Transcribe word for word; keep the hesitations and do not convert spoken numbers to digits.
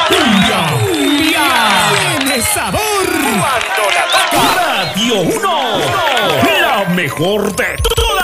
cumbia, cumbia, tiene sabor. Cuando la toca Radio uno, la mejor de todas.